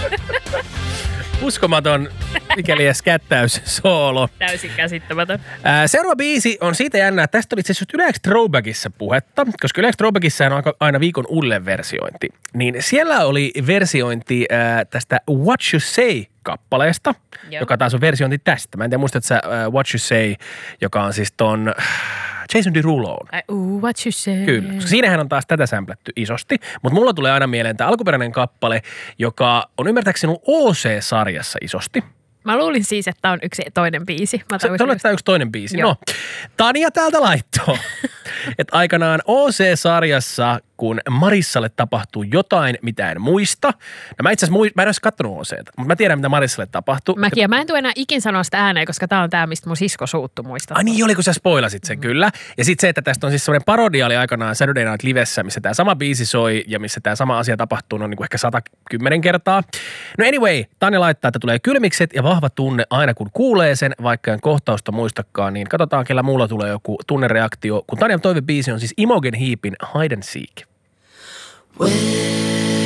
Uskomaton, mikäli edes kättäys, soolo. Täysin käsittämätön. Seuraava biisi on siitä jännä, että tästä oli itse asiassa Yle X Throwbackissa puhetta, koska Yle X Throwbackissa on aina viikon uudelleenversiointi. Niin siellä oli versiointi tästä What You Say-kappaleesta, joka taas on versiointi tästä. Mä en tiedä, muistatko sä What You Say, joka on siis ton Jason Deruloon. What You Say. Kyllä, koska siinähän on taas tätä sämplätty isosti, mutta mulla tulee aina mieleen tämä alkuperäinen kappale, joka on ymmärtääkseni ollut OC-sarjassa isosti. Mä luulin siis, että on yksi toinen biisi. Se on tämä yksi toinen biisi. Joo. No, Tania täältä laittoo, että aikanaan OC-sarjassa, kun Marissalle tapahtuu jotain, mitä en muista. No mä itse asiassa mä en olisi kattonut OC:tä, mutta mä tiedän, mitä Marissalle tapahtuu. Mäkin, ja mä en tule enää ikin sanoa sitä ääneen, koska tää on tää, mistä mun sisko suuttu, muistat. Ai niin, oli kun sä spoilasit sen, kyllä. Ja sitten se, että tästä on siis semmoinen parodia oli aikanaan Saturday Night Livessä, missä tämä sama biisi soi ja missä tämä sama asia tapahtuu noin niin kuin ehkä 110 kertaa. No anyway, Tanja laittaa, että tulee kylmikset ja vahva tunne aina kun kuulee sen, vaikka en kohtausta muistakaan, niin katsotaan, kellä muulla tulee joku tunnereaktio. Kun Tanjan toivebiisi on siis Imogen Heapin Hide and Seek. When